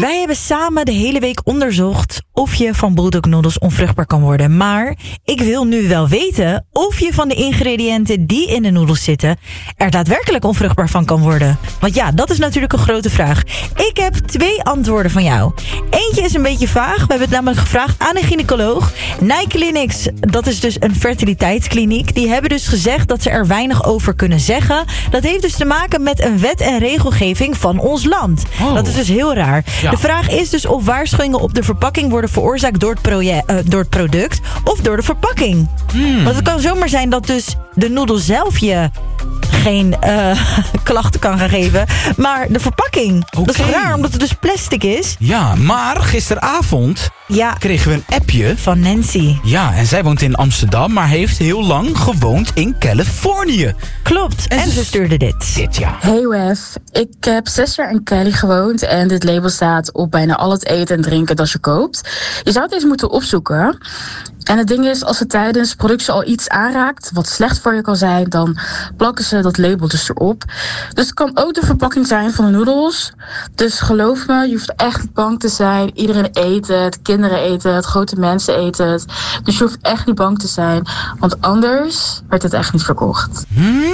Wij hebben samen de hele week onderzocht of je van bulldog noedels onvruchtbaar kan worden. Maar ik wil nu wel weten of je van de ingrediënten die in de noedels zitten er daadwerkelijk onvruchtbaar van kan worden. Want ja, dat is natuurlijk een grote vraag. Ik heb 2 antwoorden van jou. Eentje is een beetje vaag. We hebben het namelijk gevraagd aan een gynaecoloog. Nijclinics, dat is dus een fertiliteitskliniek. Die hebben dus gezegd dat ze er weinig over kunnen zeggen. Dat heeft dus te maken met een wet en regelgeving van ons land. Oh. Dat is dus heel raar. Ja. De vraag is dus of waarschuwingen op de verpakking worden veroorzaakt door het product of door de verpakking. Want het kan zomaar zijn dat dus de noedel zelf je geen klachten kan gaan geven, maar de verpakking. Oké. Dat is raar, omdat het dus plastic is. Ja, maar gisteravond kregen we een appje Van Nancy. Ja, en zij woont in Amsterdam, maar heeft heel lang gewoond in Californië. Klopt. En ze stuurde dit. Hey Wef, ik heb 6 jaar in Cali gewoond en dit label staat op bijna al het eten en drinken dat je koopt. Je zou het eens moeten opzoeken. En het ding is, als het tijdens productie al iets aanraakt wat slecht voor je kan zijn, dan plakken ze dat label dus erop. Dus het kan ook de verpakking zijn van de noedels. Dus geloof me, je hoeft echt niet bang te zijn. Iedereen eet het, kinderen eten het, grote mensen eten het. Dus je hoeft echt niet bang te zijn, want anders werd het echt niet verkocht.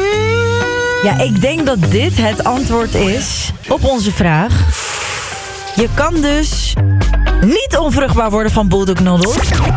Ja, ik denk dat dit het antwoord is op onze vraag. Je kan dus niet onvruchtbaar worden van bulldog noedels.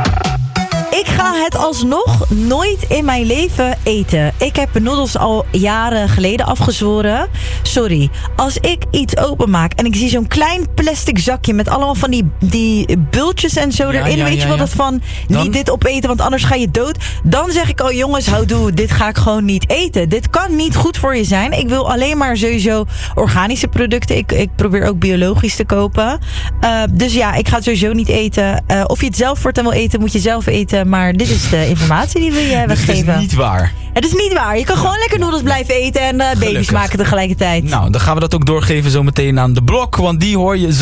Ik ga het alsnog nooit in mijn leven eten. Ik heb noedels al jaren geleden afgezworen. Sorry, als ik iets openmaak en ik zie zo'n klein plastic zakje met allemaal van die bultjes en zo erin. Weet je wel, dat van niet dit opeten, want anders ga je dood. Dan zeg ik, oh jongens, houdoe, dit ga ik gewoon niet eten. Dit kan niet goed voor je zijn. Ik wil alleen maar sowieso organische producten. Ik probeer ook biologisch te kopen. Dus ja, ik ga het sowieso niet eten. Of je het zelf voortaan wil eten, moet je zelf eten. Maar dit is de informatie die we je hebben gegeven. Het is niet waar. Het is niet waar. Je kan gewoon lekker noedels blijven eten en baby's maken tegelijkertijd. Nou, dan gaan we dat ook doorgeven zo meteen aan de blok, want die hoor je zo